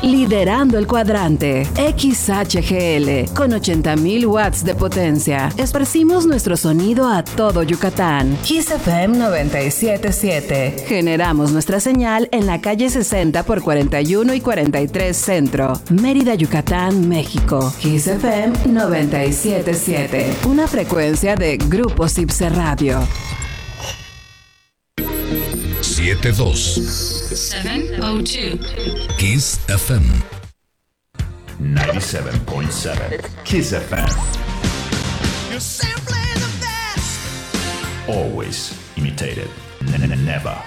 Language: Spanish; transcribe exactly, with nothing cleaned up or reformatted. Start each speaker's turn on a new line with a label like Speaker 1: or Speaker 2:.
Speaker 1: liderando el cuadrante. X H G L, con ochenta mil watts de potencia. Esparcimos nuestro sonido a todo Yucatán. Kiss F M noventa y siete punto siete. Generamos nuestra señal en la calle sesenta por cuarenta y uno y cuarenta y tres Centro, Mérida, Yucatán, México. Kiss F M noventa y siete punto siete. Una frecuencia de Grupo Cipse Radio.
Speaker 2: setenta y dos.
Speaker 3: setecientos dos.
Speaker 2: Kiss F M.
Speaker 4: noventa y siete punto siete. Kiss F M.
Speaker 5: You're simply the best.
Speaker 4: Always imitated. N- n- never